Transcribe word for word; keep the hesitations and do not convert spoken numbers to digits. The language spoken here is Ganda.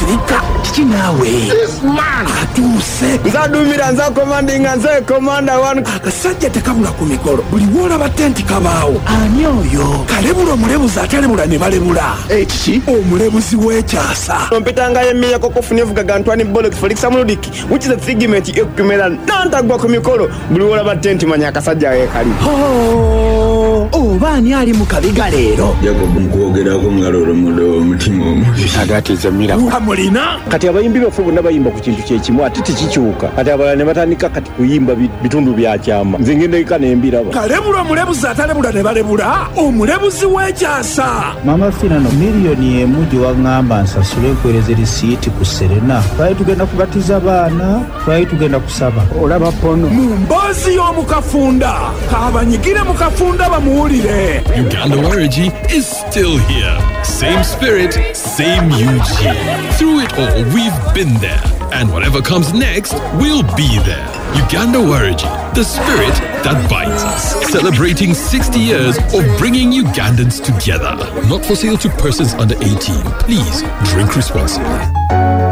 sirika kiki naawe atuuse nzadumira nza komandinga nze komanda wanu akasajja tekabula ku mikolo buli woolaba tenti kabaawo ani oyo kalebula omulebuzi atalebula ne balebula ekiki omulebuzi w'ekyasa ompitanga yemiya kokofuni evugaga Antoine Bollock Felix Amuludik which is a figment ekumera nantagwa ku mikolo buli woolaba tenti manya akasajja yeekali oba ani ali mu kabiga leero Jacob nkwogerako ngalolo mudo omutima omubi agatiza mira amulina kati abayimbi bafu bonna bayimba ku kintu kyekimu ate tekikyuka kati abalala ne batandika kati kuyimba bitundu bya kyama nze ngenda eka nembiraba kalebula omulebuzi atalebula ne balebula omulebuzi w'ekyasa mama finano miliyoni emu gye waŋŋamba nsasule nkwereze risiiti ku Serena twali tugenda kubatiza baana twali tugenda kusaba olaba pono mu mboozi y'omukafunda kaabanyigire mu kafunda bamuwulire Uganda Warigi is still here. Same spirit, same U G. Through it all, we've been there. And whatever comes next, we'll be there. Uganda Warigi, the spirit that binds us. Celebrating sixty years of bringing Ugandans together. Not for sale to persons under eighteen. Please drink responsibly.